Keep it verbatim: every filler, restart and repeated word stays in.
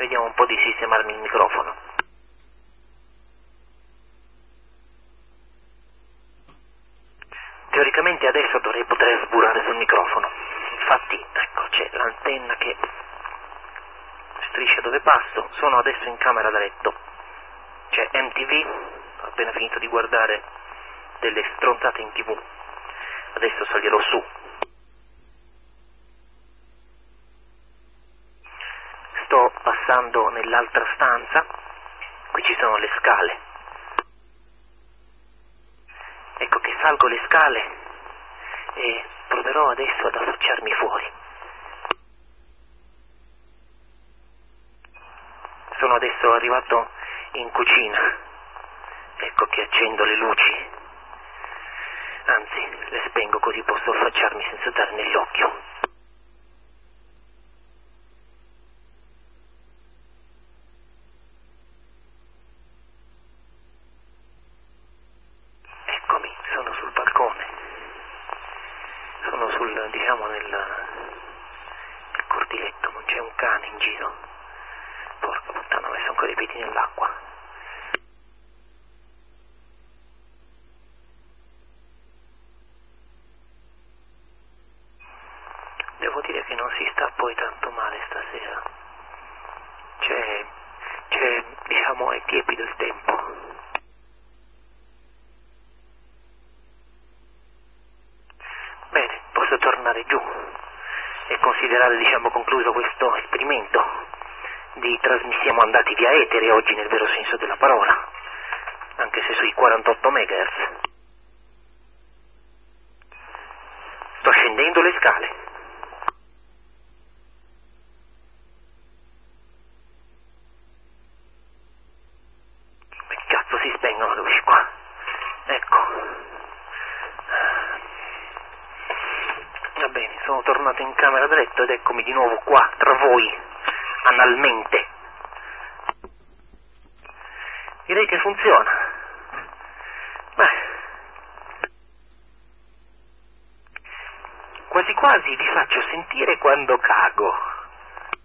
Vediamo un po' di sistemarmi il microfono. Teoricamente adesso dovrei poter sburare sul microfono. Infatti, ecco, c'è l'antenna che striscia dove passo. Sono adesso in camera da letto. C'è M T V, ho appena finito di guardare delle stronzate in TV. Adesso salirò su. Sto passando nell'altra stanza. Qui ci sono le scale. Ecco che salgo le scale e proverò adesso ad affacciarmi fuori. Sono adesso arrivato in cucina. Ecco che accendo le luci. Anzi, le spengo così posso affacciarmi senza dare nell'occhio. Eccomi, sono sul balcone. Sono sul, diciamo, nel, nel cortiletto, non c'è un cane in giro. Porca puttana, ho messo ancora i piedi nell'acqua. Devo dire che non si sta poi tanto male stasera. C'è, c'è, diciamo, è tiepido il tempo. Bene, posso tornare giù e considerare, diciamo, concluso questo esperimento di trasmissiamo andati via etere oggi nel vero senso della parola, anche se sui quarantotto megahertz. Sto scendendo le scale. Che cazzo si spengono le luci qua? Ecco. Va bene, sono tornato in camera da letto ed eccomi di nuovo qua, tra voi, analmente. Direi che funziona. Beh, quasi quasi vi faccio sentire quando cago.